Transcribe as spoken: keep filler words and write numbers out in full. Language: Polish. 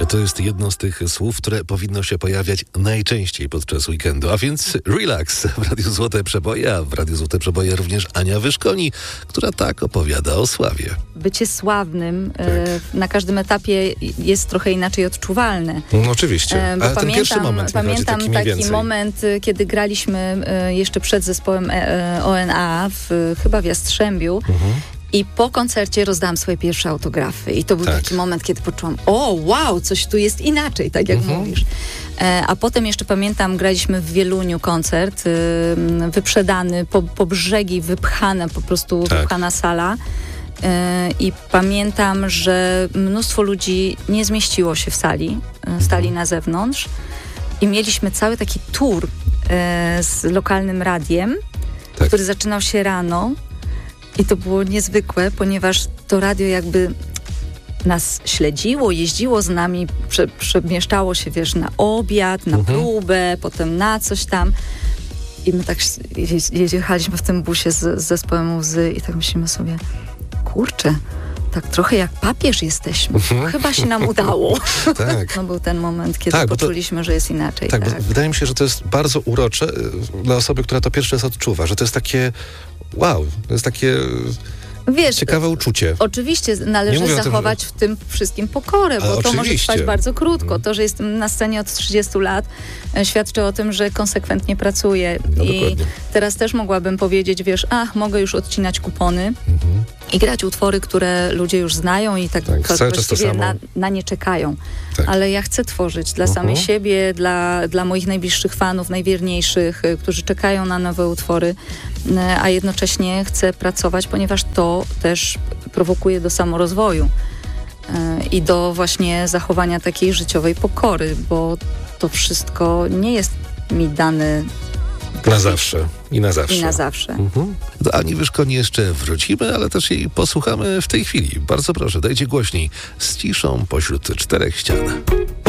to jest jedno z tych słów, które powinno się pojawiać najczęściej podczas weekendu. A więc relax w Radiu Złote Przeboje, a w Radiu Złote Przeboje również Ania Wyszkoni, która tak opowiada o sławie. Bycie sławnym Tak. e, na każdym etapie jest trochę inaczej odczuwalne. No oczywiście, E, bo ale ten pamiętam, pierwszy moment pamiętam taki, taki więcej. moment, e, kiedy graliśmy e, jeszcze przed zespołem e, O N A, w, chyba w Jastrzębiu. Mhm. I po koncercie rozdałam swoje pierwsze autografy. I to był Tak. taki moment, kiedy poczułam, o wow, coś tu jest inaczej, tak jak Mhm. mówisz. E, a potem jeszcze pamiętam, graliśmy w Wieluniu koncert, y, wyprzedany, po, po brzegi wypchane, po prostu Tak. wypchana sala. E, I pamiętam, że mnóstwo ludzi nie zmieściło się w sali, e, stali Mhm. na zewnątrz. I mieliśmy cały taki tour e, z lokalnym radiem, Tak. który zaczynał się rano. I to było niezwykłe, ponieważ to radio jakby nas śledziło, jeździło z nami, prze, przemieszczało się, wiesz, na obiad, na Mhm. próbę, potem na coś tam. I my tak je- jechaliśmy w tym busie z, z zespołem Łzy i tak myślimy sobie, kurczę, tak trochę jak papież jesteśmy. Chyba się nam udało. Tak. No był ten moment, kiedy Tak, bo to- poczuliśmy, że jest inaczej. Tak, Tak, bo wydaje mi się, że to jest bardzo urocze y, dla osoby, która to pierwszy raz odczuwa, że to jest takie wow, to jest takie Wiesz, ciekawe uczucie. oczywiście Nie należy mówię o tym, zachować w tym wszystkim pokorę, Ale bo to może oczywiście. trwać bardzo krótko. To, że jestem na scenie od trzydziestu lat, e, świadczy o tym, że konsekwentnie pracuję. No I dokładnie. teraz też mogłabym powiedzieć, wiesz, ach, mogę już odcinać kupony Mhm. i grać utwory, które ludzie już znają i tak, Tak, tak cały czas to właściwie samo. na, na nie czekają. Tak. Ale ja chcę tworzyć dla Mhm. samej siebie, dla, dla moich najbliższych fanów, najwierniejszych, y, którzy czekają na nowe utwory, y, a jednocześnie chcę pracować, ponieważ to też prowokuje do samorozwoju y, i do właśnie zachowania takiej życiowej pokory, bo to wszystko nie jest mi dane Na zawsze i na zawsze. i na zawsze. Mhm. Do Ani Wyszkoni jeszcze wrócimy, ale też jej posłuchamy w tej chwili. Bardzo proszę, dajcie głośniej. Z ciszą pośród czterech ścian.